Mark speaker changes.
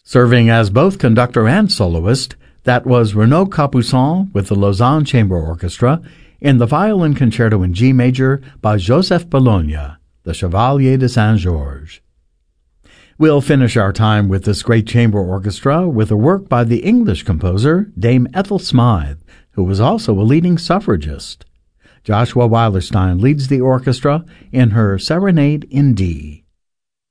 Speaker 1: Serving as both conductor and soloist, that was Renaud Capuçon with the Lausanne Chamber Orchestra in the Violin Concerto in G major by Joseph Bologna, the Chevalier de Saint-Georges. We'll finish our time with this great chamber orchestra with a work by the English composer Dame Ethel Smythe, who was also a leading suffragist. Joshua Weilerstein leads the orchestra in her Serenade in D.